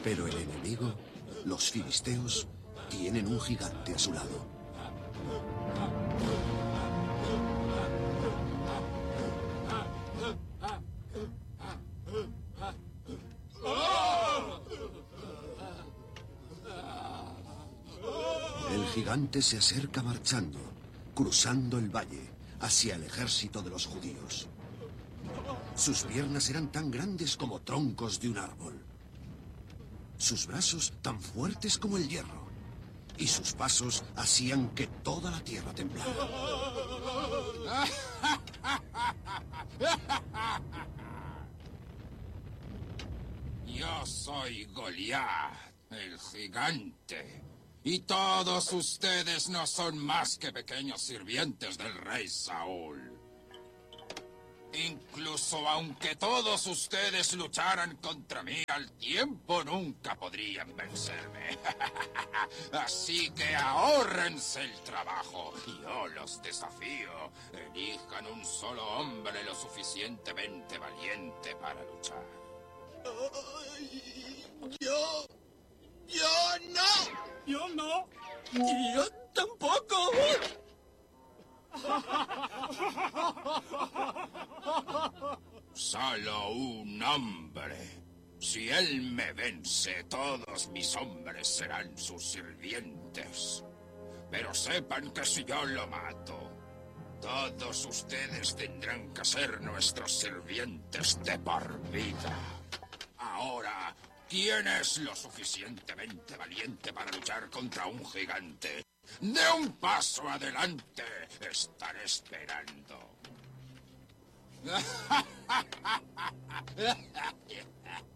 Pero el enemigo, los filisteos, tienen un gigante a su lado. El gigante se acerca marchando, cruzando el valle, hacia el ejército de los judíos. Sus piernas eran tan grandes como troncos de un árbol. Sus brazos tan fuertes como el hierro. Y sus pasos hacían que toda la tierra temblara. Yo soy Goliat, el gigante. Y todos ustedes no son más que pequeños sirvientes del rey Saúl. Incluso aunque todos ustedes lucharan contra mí al tiempo, nunca podrían vencerme. Así que ahórrense el trabajo. Yo los desafío. Elijan un solo hombre lo suficientemente valiente para luchar. Yo no. Yo no. Y yo tampoco. Solo un hombre. Si él me vence, todos mis hombres serán sus sirvientes. Pero sepan que si yo lo mato, todos ustedes tendrán que ser nuestros sirvientes de por vida. Ahora, ¿quién es lo suficientemente valiente para luchar contra un gigante? ¡De un paso adelante! Estaré esperando.